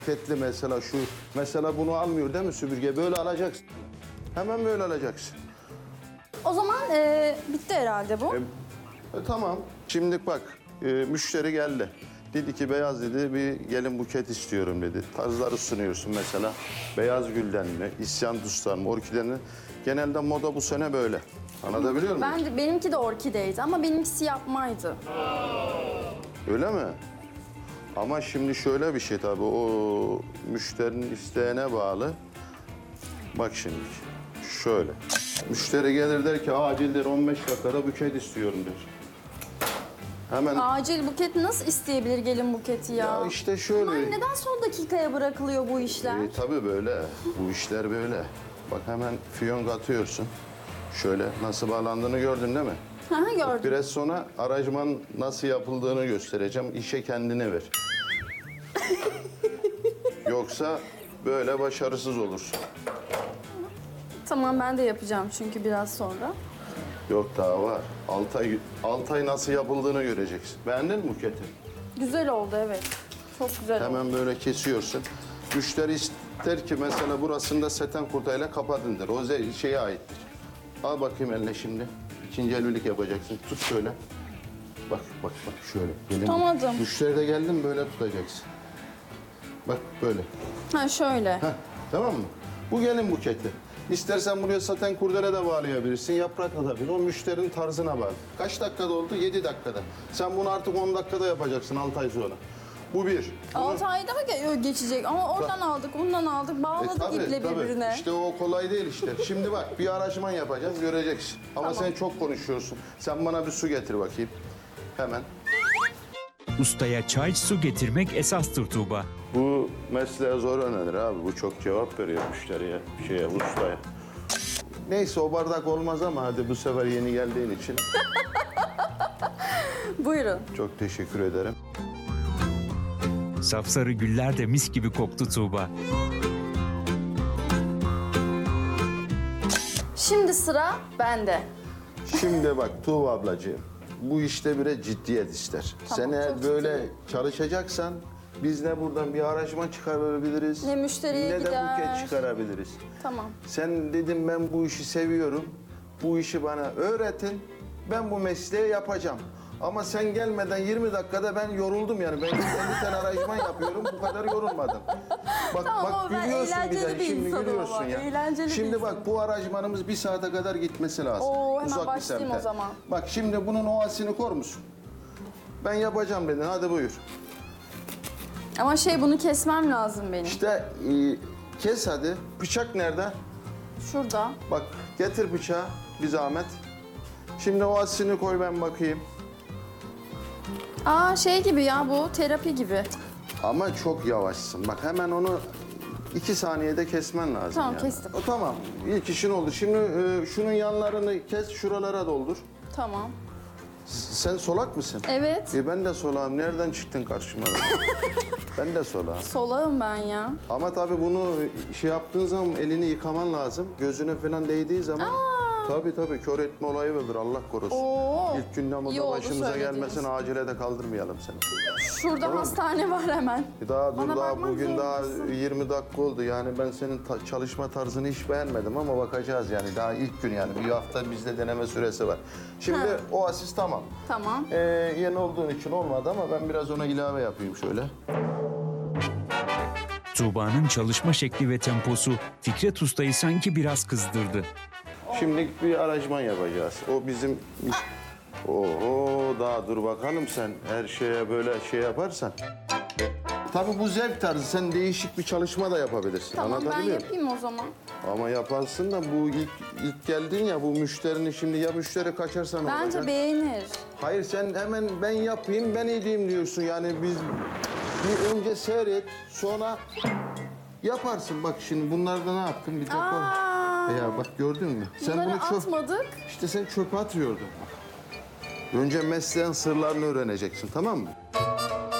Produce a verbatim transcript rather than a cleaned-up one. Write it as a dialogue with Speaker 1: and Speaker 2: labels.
Speaker 1: Ketli mesela şu, mesela bunu almıyor değil mi süpürge? Böyle alacaksın. Hemen böyle alacaksın.
Speaker 2: O zaman e, bitti herhalde bu.
Speaker 1: E, e, tamam. Şimdi bak, e, müşteri geldi. Dedi ki beyaz dedi, bir gelin buket istiyorum dedi. Tarzları sunuyorsun mesela. Beyaz gülden mi, isyan dustan mı, orkiden mi? Genelde moda bu sene böyle. Anlatabiliyor muyum?
Speaker 2: Ben de, benimki de orkideydi ama benimkisi yapmaydı.
Speaker 1: Öyle mi? Ama şimdi şöyle bir şey tabii, o müşterinin isteğine bağlı. Bak şimdi, şöyle. Müşteri gelir der ki acildir on beş dakikada buket istiyorum der. Hemen
Speaker 2: Acil buket nasıl isteyebilir gelin buketi ya?
Speaker 1: ya işte şöyle.
Speaker 2: Ama neden son dakikaya bırakılıyor bu işler?
Speaker 1: E, tabii böyle, bu işler böyle. Bak hemen fiyonk atıyorsun. Şöyle nasıl bağlandığını gördün değil mi?
Speaker 2: Hı hı, gördüm.
Speaker 1: Biraz sonra aracman nasıl yapıldığını göstereceğim. İşe kendine ver. Yoksa böyle başarısız olursun.
Speaker 2: Tamam, ben de yapacağım çünkü biraz sonra.
Speaker 1: Yok daha var. Altay, Altay nasıl yapıldığını göreceksin. Beğendin mi buketi?
Speaker 2: Güzel oldu, evet. Çok güzel oldu.
Speaker 1: Hemen böyle kesiyorsun. Müşteri ister ki mesela burasında seten kurtayla kapadındır. O ze- şeye aittir. Al bakayım eline şimdi. İkinci ellilik yapacaksın. Tut şöyle. Bak bak bak şöyle. Gelin.
Speaker 2: Tutamadım.
Speaker 1: Müşteri de geldi mi böyle tutacaksın. Bak böyle.
Speaker 2: Ha şöyle.
Speaker 1: Heh, tamam mı? Bu gelin buketi. İstersen buraya saten kurdele de bağlayabilirsin, yaprak atabilir. O müşterinin tarzına bağlı. Kaç dakikada oldu? Yedi dakikada. Sen bunu artık on dakikada yapacaksın altı ay sonra. Bu bir. Bunu...
Speaker 2: altı ayda mı ge- geçecek? Ama oradan aldık, bundan aldık,
Speaker 1: E,
Speaker 2: bağladık
Speaker 1: tabii,
Speaker 2: iple
Speaker 1: tabii.
Speaker 2: birbirine.
Speaker 1: İşte o kolay değil işte. Şimdi bak bir araştırma yapacağız, göreceksin. Ama
Speaker 2: Tamam.
Speaker 1: sen çok konuşuyorsun. Sen bana bir su getir bakayım. Hemen.
Speaker 3: Ustaya çay, su getirmek esastır Tuğba.
Speaker 1: Bu mesleğe zor öğrenir abi. Bu çok cevap veriyor müşteriye, şeye, ustaya. Neyse o bardak olmaz ama hadi bu sefer yeni geldiğin için
Speaker 2: Buyurun.
Speaker 1: çok teşekkür ederim.
Speaker 3: Sapsarı güller de mis gibi koktu Tuğba.
Speaker 2: Şimdi sıra bende.
Speaker 1: Şimdi bak Tuğba ablacığım, bu işte bire ciddiyet ister.
Speaker 2: Tamam,
Speaker 1: Sen eğer
Speaker 2: çok
Speaker 1: böyle
Speaker 2: ciddiyim.
Speaker 1: çalışacaksan biz ne buradan bir araştırma çıkarabiliriz,
Speaker 2: Ne müşteriye
Speaker 1: ne de
Speaker 2: gider.
Speaker 1: buket çıkarabiliriz.
Speaker 2: Tamam.
Speaker 1: Sen dedim ben bu işi seviyorum, bu işi bana öğretin, ben bu mesleği yapacağım. Ama sen gelmeden yirmi dakikada ben yoruldum yani. Ben elli tane aranjman yapıyorum, bu kadar yorulmadım. Bak
Speaker 2: Tamam
Speaker 1: bak
Speaker 2: ama ben
Speaker 1: gülüyorsun bir
Speaker 2: eğlenceli
Speaker 1: de,
Speaker 2: bir
Speaker 1: şimdi
Speaker 2: insanım
Speaker 1: gülüyorsun
Speaker 2: ama,
Speaker 1: ya.
Speaker 2: eğlenceli bir
Speaker 1: Şimdi bak
Speaker 2: insanım.
Speaker 1: bu aranjmanımız bir saate kadar gitmesi lazım.
Speaker 2: Oo, hemen
Speaker 1: Uzak bir
Speaker 2: başlayayım
Speaker 1: semte.
Speaker 2: o zaman.
Speaker 1: Bak şimdi bunun ovasını kor musun? Ben yapacağım dedin, hadi buyur.
Speaker 2: Ama şey, bunu kesmem lazım benim.
Speaker 1: İşte e, kes hadi. Bıçak nerede?
Speaker 2: Şurada.
Speaker 1: Bak getir bıçağı bir zahmet. Şimdi ovasını koy ben bakayım.
Speaker 2: Aa, şey gibi ya, bu terapi gibi.
Speaker 1: Ama çok yavaşsın. Bak hemen onu iki saniyede kesmen lazım.
Speaker 2: Tamam,
Speaker 1: yani.
Speaker 2: kestim.
Speaker 1: O, tamam. İlk işin oldu. Şimdi e, şunun yanlarını kes, şuralara doldur.
Speaker 2: Tamam.
Speaker 1: S- Sen solak mısın?
Speaker 2: Evet.
Speaker 1: E ben de solağım. Nereden çıktın karşıma? Ben de solağım.
Speaker 2: Solağım ben ya.
Speaker 1: Ama tabii bunu şey yaptığın zaman elini yıkaman lazım. Gözüne falan değdiği zaman. Tabii tabii kör etme olayı vardır Allah korusun.
Speaker 2: Oo.
Speaker 1: İlk günden
Speaker 2: İyi
Speaker 1: burada
Speaker 2: oldu
Speaker 1: başımıza
Speaker 2: söylediğiniz.
Speaker 1: gelmesin, acile de kaldırmayalım seni.
Speaker 2: Şurada hastane var hemen.
Speaker 1: Bir daha dur
Speaker 2: Bana
Speaker 1: daha
Speaker 2: bakmak
Speaker 1: bugün daha
Speaker 2: zorundasın.
Speaker 1: yirmi dakika oldu. Yani ben senin ta- çalışma tarzını hiç beğenmedim ama bakacağız yani. Daha ilk gün yani bir hafta bizde deneme süresi var. Şimdi
Speaker 2: Ha.
Speaker 1: o asist tamam.
Speaker 2: Tamam.
Speaker 1: Ee, yeni olduğun için olmadı ama ben biraz ona ilave yapayım şöyle.
Speaker 3: Tuğba'nın çalışma şekli ve temposu Fikret Usta'yı sanki biraz kızdırdı.
Speaker 1: Şimdi bir aranjman yapacağız. O bizim... Oo daha dur bakalım sen her şeye böyle şey yaparsan. Tabii bu zevk tarzı. Sen değişik bir çalışma da yapabilirsin.
Speaker 2: Tamam, ben
Speaker 1: Anlatabiliyor muyum?
Speaker 2: yapayım o zaman.
Speaker 1: Ama yaparsın da bu ilk, ilk geldin ya bu müşterinin şimdi ya müşteri kaçarsa ne olacak?
Speaker 2: Bence beğenir.
Speaker 1: Hayır sen hemen ben yapayım ben edeyim diyorsun yani biz bir önce seyret sonra yaparsın. Bak şimdi bunlarda ne yaptın bir de koy.
Speaker 2: Aa,
Speaker 1: Ya bak gördün mü? Sen
Speaker 2: bunları
Speaker 1: bunu çöp,
Speaker 2: atmadık.
Speaker 1: işte sen çöpe atıyordun. Önce mesleğin sırlarını öğreneceksin tamam mı?